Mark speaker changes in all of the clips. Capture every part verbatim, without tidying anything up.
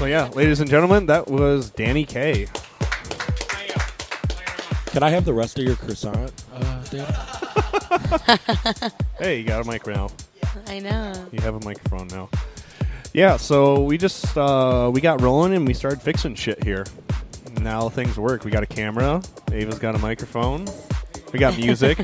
Speaker 1: So yeah, ladies and gentlemen, that was Danny Kaye.
Speaker 2: Can I have the rest of your croissant, uh, Dan?
Speaker 1: Hey, you got a mic now.
Speaker 3: I know.
Speaker 1: You have a microphone now. Yeah, so we just uh, we got rolling and we started fixing shit here. Now things work. We got a camera. Ava's got a microphone. We got music.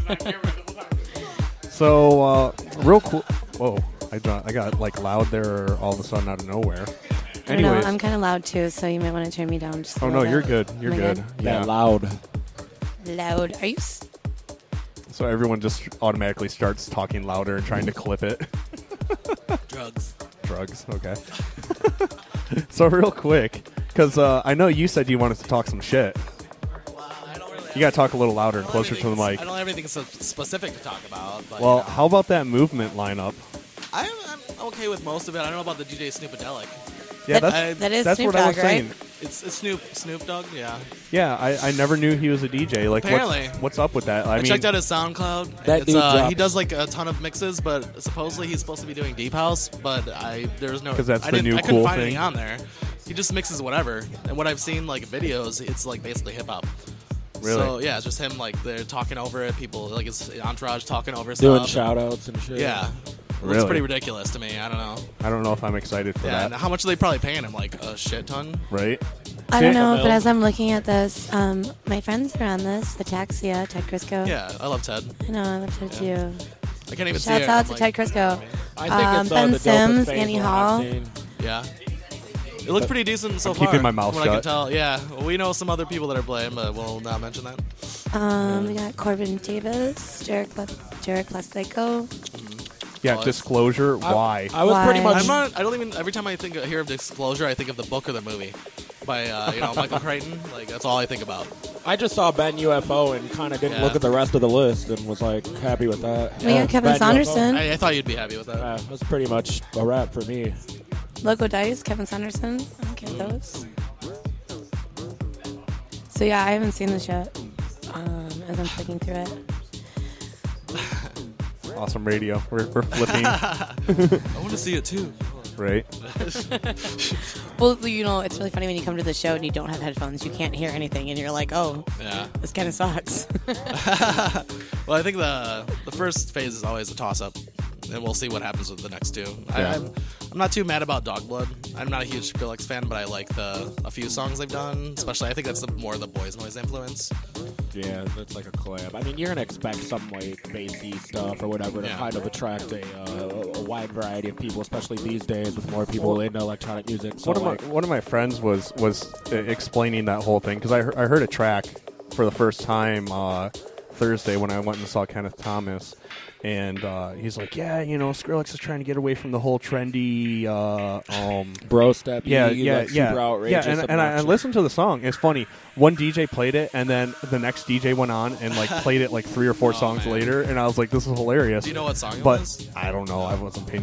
Speaker 1: So uh, real cool. Whoa, I got, I got like loud there all of a sudden out of nowhere.
Speaker 3: I don't know.
Speaker 1: Anyways,
Speaker 3: I'm kind of loud too, so you might want to turn me down just a
Speaker 1: oh
Speaker 3: little
Speaker 1: no, you're
Speaker 3: bit.
Speaker 1: good. You're
Speaker 3: Am I
Speaker 1: good.
Speaker 3: good?
Speaker 1: Yeah,
Speaker 2: That loud.
Speaker 3: Loud. Are you? S-
Speaker 1: So everyone just automatically starts talking louder and trying to clip it.
Speaker 4: Drugs.
Speaker 1: Drugs, okay. So real quick, because uh, I know you said you wanted to talk some shit.
Speaker 4: Well, I don't really
Speaker 1: You got to talk a little louder and closer to the mic.
Speaker 4: I don't have anything so specific to talk about. But,
Speaker 1: Well,
Speaker 4: you know,
Speaker 1: how about that movement lineup?
Speaker 4: I'm, I'm okay with most of it. I don't know about the D J Snoopadelic.
Speaker 1: Yeah,
Speaker 3: That-
Speaker 1: that's,
Speaker 3: that is
Speaker 1: that's
Speaker 3: Snoop
Speaker 1: what I was
Speaker 3: Dogg, right?
Speaker 1: saying.
Speaker 4: It's, it's Snoop Snoop Dogg, yeah.
Speaker 1: Yeah, I, I never knew he was a D J. Like,
Speaker 4: Apparently.
Speaker 1: what's, what's up with that? I,
Speaker 4: I,
Speaker 1: mean,
Speaker 4: checked out his SoundCloud.
Speaker 2: That
Speaker 4: It's,
Speaker 2: dude
Speaker 4: uh, he
Speaker 2: drops-
Speaker 4: does like a ton of mixes, but supposedly he's supposed to be doing deep house. But I there's no
Speaker 1: 'Cause that's
Speaker 4: I
Speaker 1: the
Speaker 4: didn't,
Speaker 1: new
Speaker 4: I couldn't
Speaker 1: cool
Speaker 4: find
Speaker 1: thing.
Speaker 4: anything on there. He just mixes whatever. And what I've seen like videos, it's like basically hip hop.
Speaker 1: Really?
Speaker 4: So yeah, it's just him like they're talking over it. People like his entourage talking over
Speaker 2: Doing
Speaker 4: stuff.
Speaker 2: shout outs and shit.
Speaker 4: Yeah. It
Speaker 1: Really?
Speaker 4: looks pretty ridiculous to me. I don't know.
Speaker 1: I don't know if I'm excited for
Speaker 4: Yeah, and
Speaker 1: that.
Speaker 4: how much are they probably paying him? Like a shit ton?
Speaker 1: Right?
Speaker 3: I don't
Speaker 1: See?
Speaker 3: know, but as I'm looking at this, um, my friends are on this. Ataxia, Ted Crisco.
Speaker 4: Yeah, I love Ted.
Speaker 3: I know, I love Ted
Speaker 4: Yeah.
Speaker 3: too.
Speaker 4: I can't even see
Speaker 3: Shouts
Speaker 4: it.
Speaker 3: out
Speaker 4: I'm
Speaker 3: to
Speaker 4: like,
Speaker 3: Ted Crisco.
Speaker 2: I think
Speaker 3: Um,
Speaker 2: it's uh,
Speaker 3: Ben
Speaker 2: the dopest
Speaker 3: Sims,
Speaker 2: phase
Speaker 3: Annie
Speaker 2: one
Speaker 3: Hall.
Speaker 2: I've seen.
Speaker 4: Yeah. It looked pretty decent so
Speaker 1: I'm
Speaker 4: far.
Speaker 1: keeping my mouth
Speaker 4: from what I can
Speaker 1: shut.
Speaker 4: tell. Yeah, well, we know some other people that are playing, but we'll not mention that.
Speaker 3: Um, we got Corbin Davis, Jarek Le- Jarek Leslico.
Speaker 1: Yeah,
Speaker 4: Well,
Speaker 1: disclosure,
Speaker 2: I-
Speaker 1: why?
Speaker 2: I was
Speaker 3: Why?
Speaker 2: pretty much.
Speaker 4: I'm not. I don't even. Every time I think hear of Disclosure, I think of the book or the movie by uh, you know Michael Crichton. Like that's all I think about.
Speaker 2: I just saw Ben U F O and kind of didn't
Speaker 4: Yeah.
Speaker 2: look at the rest of the list and was like happy with that.
Speaker 3: We got Kevin
Speaker 2: Ben U F O.
Speaker 3: Saunderson.
Speaker 4: I, I thought you'd be happy with that.
Speaker 2: Uh, that's pretty much a wrap for me.
Speaker 3: Loco Dice, Kevin Sanderson. Okay, those. So yeah, I haven't seen this yet. Um, as I'm flicking through it.
Speaker 1: Awesome radio. We're, we're flipping,
Speaker 4: I want to see it too.
Speaker 1: right?
Speaker 3: Well, you know, it's really funny when you come to the show and you don't have headphones. You can't hear anything, and you're like, "Oh,
Speaker 4: Yeah.
Speaker 3: this kind of sucks."
Speaker 4: Well, I think the the first phase is always a toss up, and we'll see what happens with the next two. I,
Speaker 1: Yeah.
Speaker 4: I'm I'm not too mad about Dogblood. I'm not a huge Skrillex fan, but I like the a few songs they've done. Especially, I think that's the, more the Boys Noise influence.
Speaker 2: Yeah, that's like a collab. I mean, you're gonna expect some like bassy stuff or whatever to
Speaker 4: Yeah.
Speaker 2: kind of attract a, uh, a wide variety of people, especially these days with more people into electronic music. So
Speaker 1: One of
Speaker 2: like,
Speaker 1: my one of my friends was was uh, explaining that whole thing because I, he- I heard a track for the first time uh, Thursday when I went and saw Kenneth Thomas, and uh, he's like, yeah, you know, Skrillex is trying to get away from the whole trendy. Uh, um,
Speaker 2: bro step,
Speaker 1: yeah, yeah,
Speaker 2: like,
Speaker 1: yeah,
Speaker 2: super outrageous.
Speaker 1: yeah, and, and I, I
Speaker 2: obnoxious.
Speaker 1: listened to the song. It's funny. One D J played it, and then the next D J went on and like played it like three or four
Speaker 4: Oh,
Speaker 1: songs
Speaker 4: man.
Speaker 1: later, and I was like, this is hilarious.
Speaker 4: Do you know what song it
Speaker 1: But
Speaker 4: was?
Speaker 1: I don't know. I wasn't paying